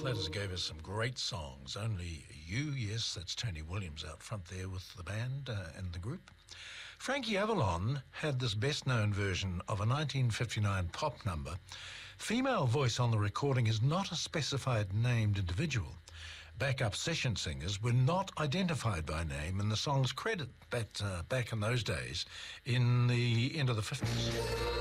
Platters gave us some great songs. Only You, yes, that's Tony Williams out front there with the band and the group. Frankie Avalon had this best-known version of a 1959 pop number. Female voice on the recording is not a specified named individual. Backup session singers were not identified by name in the song's credit back in those days in the end of the 50s.